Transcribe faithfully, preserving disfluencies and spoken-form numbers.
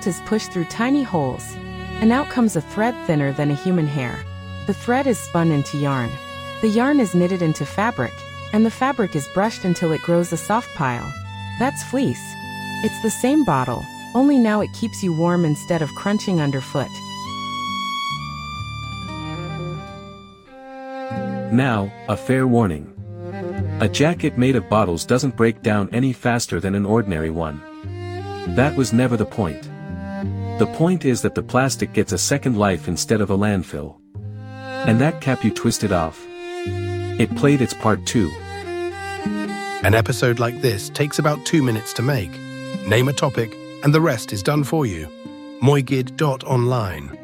felt is pushed through tiny holes, and out comes a thread thinner than a human hair. The thread is spun into yarn. The yarn is knitted into fabric, and the fabric is brushed until it grows a soft pile. That's fleece. It's the same bottle, only now it keeps you warm instead of crunching underfoot. Now, a fair warning. A jacket made of bottles doesn't break down any faster than an ordinary one. That was never the point. The point is that the plastic gets a second life instead of a landfill. And that cap you twisted off. It played its part too. An episode like this takes about two minutes to make. Name a topic, and the rest is done for you. moigid dot online